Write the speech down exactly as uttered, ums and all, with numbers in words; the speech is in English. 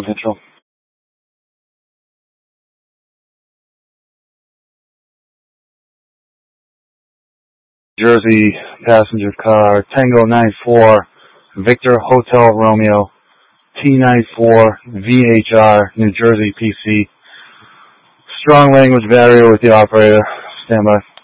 Central. Jersey passenger car, Tango nine four, Victor Hotel Romeo, T nine four, V H R, New Jersey P C. Strong language barrier with the operator. Stand by.